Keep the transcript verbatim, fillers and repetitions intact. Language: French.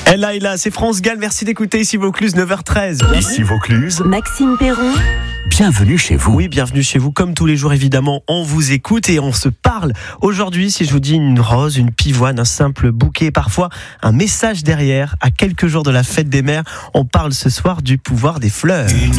Elle là, et là, c'est France Gall. Merci d'écouter ici Vaucluse, neuf heures treize. Ici Vaucluse. Maxime Perron. Bienvenue chez vous. Oui, bienvenue chez vous. Comme tous les jours, évidemment, on vous écoute et on se parle. Aujourd'hui, si je vous dis une rose, une pivoine, un simple bouquet, parfois un message derrière, à quelques jours de la fête des mères, on parle ce soir du pouvoir des fleurs.